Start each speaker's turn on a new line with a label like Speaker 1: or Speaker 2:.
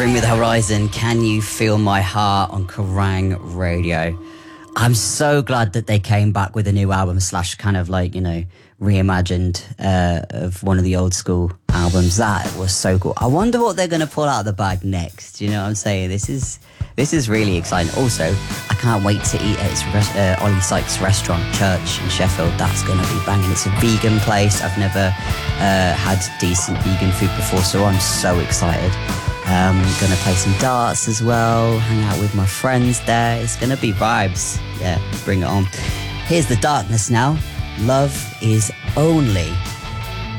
Speaker 1: Bring Me the Horizon, Can You Feel My Heart on Kerrang Radio. I'm so glad that they came back with a new album / kind of like, you know, reimagined of one of the old school albums. That was so cool. I wonder what they're going to pull out of the bag next. You know what I'm saying? This is really exciting. Also, I can't wait to eat at Ollie Sykes' restaurant, Church in Sheffield. That's going to be banging. It's a vegan place. I've never had decent vegan food before, so I'm so excited. Gonna play some darts as well, hang out with my friends there. It's gonna be vibes. Yeah, bring it on. Here's The Darkness now. Love is Only